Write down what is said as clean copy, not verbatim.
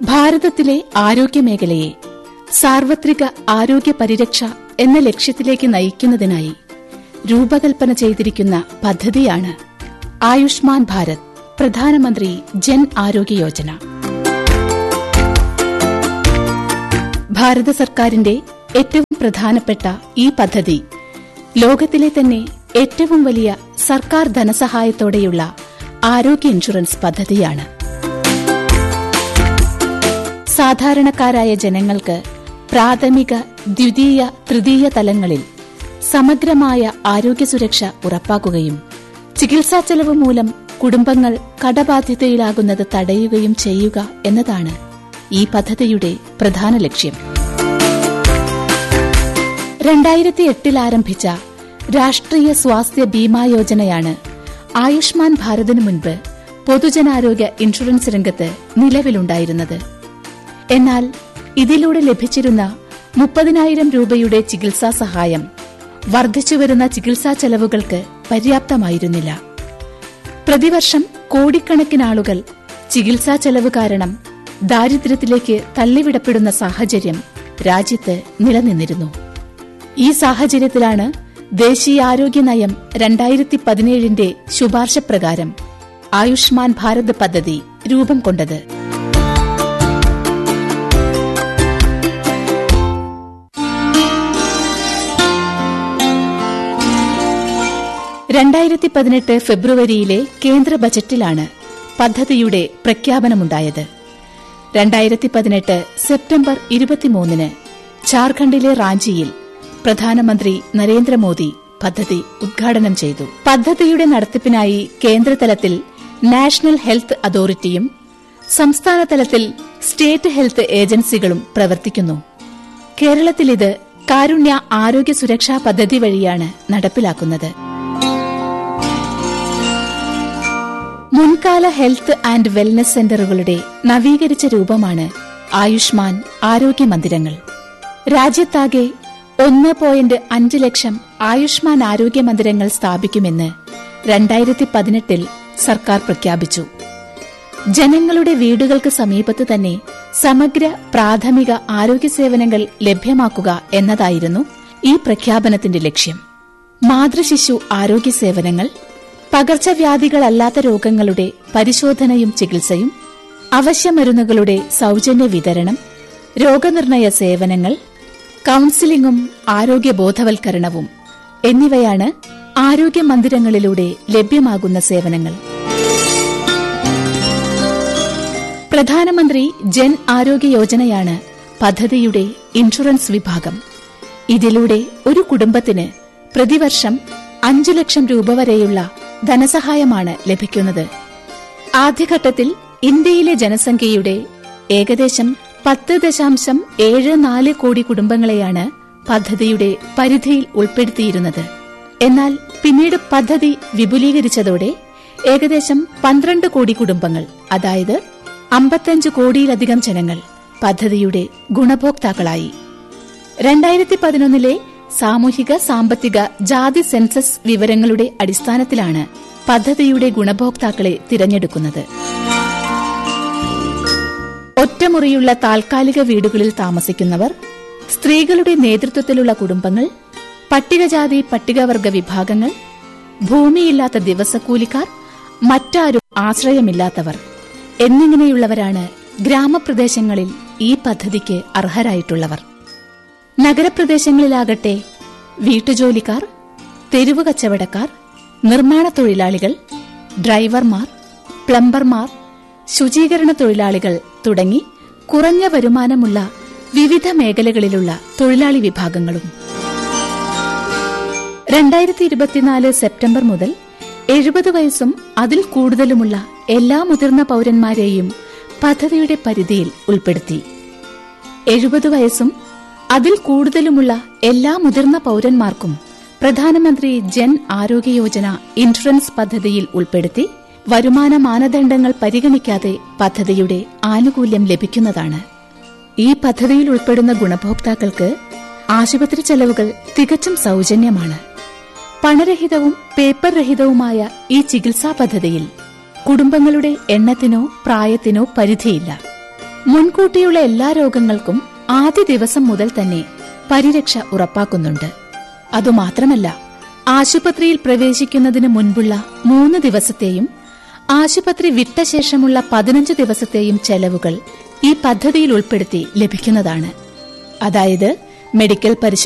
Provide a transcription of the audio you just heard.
ഭാരതത്തിലെ ആരോഗ്യമേഖലയെ സാർവത്രിക ആരോഗ്യ പരിരക്ഷ എന്ന ലക്ഷ്യത്തിലേക്ക് നയിക്കുന്നതിനായി രൂപകൽപ്പന ചെയ്തിരിക്കുന്ന പദ്ധതിയാണ് ആയുഷ്മാൻ ഭാരത് പ്രധാനമന്ത്രി ജൻ ആരോഗ്യ യോജന. ഭാരത സർക്കാരിന്റെ ഏറ്റവും പ്രധാനപ്പെട്ട ഈ പദ്ധതി ലോകത്തിലെ തന്നെ ഏറ്റവും വലിയ സർക്കാർ ധനസഹായത്തോടെയുള്ള ആരോഗ്യ ഇൻഷുറൻസ് പദ്ധതിയാണ്. സാധാരണക്കാരായ ജനങ്ങൾക്ക് പ്രാഥമിക, ദ്വിതീയ, തൃതീയ തലങ്ങളിൽ സമഗ്രമായ ആരോഗ്യസുരക്ഷ ഉറപ്പാക്കുകയും ചികിത്സാ ചെലവ് മൂലം കുടുംബങ്ങൾ കടബാധ്യതയിലാകുന്നത് തടയുകയും ചെയ്യുക എന്നതാണ് ഈ പദ്ധതിയുടെ പ്രധാന ലക്ഷ്യം. 2008 ആരംഭിച്ച രാഷ്ട്രീയ സ്വാസ്ഥ്യ ബീമാ യോജനയാണ് ആയുഷ്മാൻ ഭാരതിനു മുൻപ് പൊതുജനാരോഗ്യ ഇൻഷുറൻസ് രംഗത്ത് നിലവിലുണ്ടായിരുന്നത്. എന്നാൽ ഇതിലൂടെ ലഭിച്ചിരുന്ന 30,000 രൂപയുടെ ചികിത്സാ സഹായം വർദ്ധിച്ചുവരുന്ന ചികിത്സാ ചെലവുകൾക്ക് പര്യാപ്തമായിരുന്നില്ല. പ്രതിവർഷം കോടിക്കണക്കിനാളുകൾ ചികിത്സാ ചെലവ് കാരണം ദാരിദ്ര്യത്തിലേക്ക് തള്ളിവിടപ്പെടുന്ന സാഹചര്യം രാജ്യത്ത് നിലനിന്നിരുന്നു. ഈ സാഹചര്യത്തിലാണ് ദേശീയാരോഗ്യ നയം 2017 ശുപാർശ പ്രകാരം ആയുഷ്മാൻ ഭാരത് പദ്ധതി രൂപം കൊണ്ടത്. ഫെബ്രുവരിയിലെ കേന്ദ്ര ബജറ്റിലാണ് പദ്ധതിയുടെ പ്രഖ്യാപനമുണ്ടായത്. 2018 സെപ്റ്റംബർ 23 ഝാർഖണ്ഡിലെ റാഞ്ചിയിൽ പ്രധാനമന്ത്രി നരേന്ദ്രമോദി പദ്ധതി ഉദ്ഘാടനം ചെയ്തു. പദ്ധതിയുടെ നടത്തിപ്പിനായി കേന്ദ്രതലത്തിൽ നാഷണൽ ഹെൽത്ത് അതോറിറ്റിയും സംസ്ഥാന തലത്തിൽ സ്റ്റേറ്റ് ഹെൽത്ത് ഏജൻസികളും പ്രവർത്തിക്കുന്നു. കേരളത്തിൽ ഇത് കാരുണ്യ ആരോഗ്യ സുരക്ഷാ പദ്ധതി വഴിയാണ് നടപ്പിലാക്കുന്നത്. മുൻകാല ഹെൽത്ത് ആൻഡ് വെൽനസ് സെന്ററുകളുടെ നവീകരിച്ച രൂപമാണ് ആയുഷ്മാൻ ആരോഗ്യ മന്ദിരങ്ങൾ. രാജ്യത്താകെ 1.5 ലക്ഷം ആയുഷ്മാൻ ആരോഗ്യ മന്ദിരങ്ങൾ സ്ഥാപിക്കുമെന്ന് 2018 സർക്കാർ പ്രഖ്യാപിച്ചു. ജനങ്ങളുടെ വീടുകൾക്ക് സമീപത്ത് തന്നെ സമഗ്ര പ്രാഥമിക ആരോഗ്യ സേവനങ്ങൾ ലഭ്യമാക്കുക എന്നതായിരുന്നു ഈ പ്രഖ്യാപനത്തിന്റെ ലക്ഷ്യം. മാതൃശിശു ആരോഗ്യ സേവനങ്ങൾ, പകർച്ചവ്യാധികളല്ലാത്ത രോഗങ്ങളുടെ പരിശോധനയും ചികിത്സയും, അവശ്യമരുന്നുകളുടെ സൌജന്യ വിതരണം, രോഗനിർണയ സേവനങ്ങൾ, കൌൺസിലിംഗും ആരോഗ്യ ബോധവൽക്കരണവും എന്നിവയാണ് ആരോഗ്യ മന്ദിരങ്ങളിലൂടെ ലഭ്യമാകുന്ന സേവനങ്ങൾ. പ്രധാനമന്ത്രി ജൻ ആരോഗ്യ യോജനയാണ് പദ്ധതിയുടെ ഇൻഷുറൻസ് വിഭാഗം. ഇതിലൂടെ ഒരു കുടുംബത്തിന് പ്രതിവർഷം 5 ലക്ഷം രൂപ വരെയുള്ള ധനസഹായമാണ് ലഭിക്കുന്നത്. ആദ്യഘട്ടത്തിൽ ഇന്ത്യയിലെ ജനസംഖ്യയുടെ ഏകദേശം 10.74 കോടി കുടുംബങ്ങളെയാണ് പദ്ധതിയുടെ പരിധിയിൽ ഉൾപ്പെടുത്തിയിരുന്നത്. എന്നാൽ പിന്നീട് പദ്ധതി വിപുലീകരിച്ചതോടെ ഏകദേശം 12 കോടി കുടുംബങ്ങൾ, അതായത് 55 കോടിയിലധികം ജനങ്ങൾ പദ്ധതിയുടെ ഗുണഭോക്താക്കളായി. 2011 സാമൂഹിക സാമ്പത്തിക ജാതി സെൻസസ് വിവരങ്ങളുടെ അടിസ്ഥാനത്തിലാണ് പദ്ധതിയുടെ ഗുണഭോക്താക്കളെ തിരഞ്ഞെടുക്കുന്നത്. ഒറ്റമുറിയുള്ള താൽക്കാലിക വീടുകളിൽ താമസിക്കുന്നവർ, സ്ത്രീകളുടെ നേതൃത്വത്തിലുള്ള കുടുംബങ്ങൾ, പട്ടികജാതി പട്ടികവർഗ വിഭാഗങ്ങൾ, ഭൂമിയില്ലാത്ത ദിവസക്കൂലിക്കാർ, മറ്റാരും ആശ്രയമില്ലാത്തവർ എന്നിങ്ങനെയുള്ളവരാണ് ഗ്രാമപ്രദേശങ്ങളിൽ ഈ പദ്ധതിക്ക് അർഹരായിട്ടുള്ളവർ. നഗരപ്രദേശങ്ങളിലാകട്ടെ വീട്ടുജോലിക്കാർ, തെരുവു കച്ചവടക്കാർ, നിർമ്മാണ തൊഴിലാളികൾ, ഡ്രൈവർമാർ, പ്ലംബർമാർ, ശുചീകരണ തൊഴിലാളികൾ തുടങ്ങി കുറഞ്ഞ വരുമാനമുള്ള വിവിധ മേഖലകളിലുള്ള തൊഴിലാളി വിഭാഗങ്ങളും. 2024 സെപ്റ്റംബർ മുതൽ 70 വയസ്സും അതിൽ കൂടുതലുമുള്ള എല്ലാ മുതിർന്ന പൌരന്മാരെയും പദ്ധതിയുടെ പരിധിയിൽ ഉൾപ്പെടുത്തി. 70 വയസ്സും അതിൽ കൂടുതലുമുള്ള എല്ലാ മുതിർന്ന പൌരന്മാർക്കും പ്രധാനമന്ത്രി ജൻ ആരോഗ്യ യോജന ഇൻഷുറൻസ് പദ്ധതിയിൽ ഉൾപ്പെടുത്തി വരുമാന മാനദണ്ഡങ്ങൾ പരിഗണിക്കാതെ പദ്ധതിയുടെ ആനുകൂല്യം ലഭിക്കുന്നതാണ്. ഈ പദ്ധതിയിൽ ഉൾപ്പെടുന്ന ഗുണഭോക്താക്കൾക്ക് ആശുപത്രി ചെലവുകൾ തികച്ചും സൌജന്യമാണ്. പണരഹിതവും പേപ്പർ രഹിതവുമായ ഈ ചികിത്സാ പദ്ധതിയിൽ കുടുംബങ്ങളുടെ എണ്ണത്തിനോ പ്രായത്തിനോ പരിധിയില്ല. മുൻകൂട്ടിയുള്ള എല്ലാ രോഗങ്ങൾക്കും ആദ്യ ദിവസം മുതൽ തന്നെ പരിരക്ഷ ഉറപ്പാക്കുന്നുണ്ട്. അതുമാത്രമല്ല, ആശുപത്രിയിൽ പ്രവേശിക്കുന്നതിന് മുൻപുള്ള 3 ദിവസത്തെയും ആശുപത്രി വിട്ട ശേഷമുള്ള 15 ദിവസത്തെയും ചെലവുകൾ ഈ പദ്ധതിയിൽ ഉൾപ്പെടുത്തി ലഭിക്കുന്നതാണ്. അതായത് മെഡിക്കൽ പരിശോധന,